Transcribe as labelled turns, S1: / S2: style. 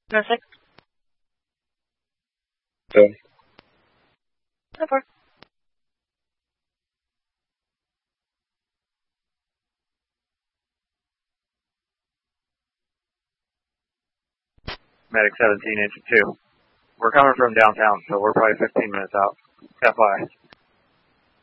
S1: No 6.
S2: Good.
S1: No 4.
S3: Medic 17, engine 2. We're coming from downtown, so we're probably 15 minutes out. FYI.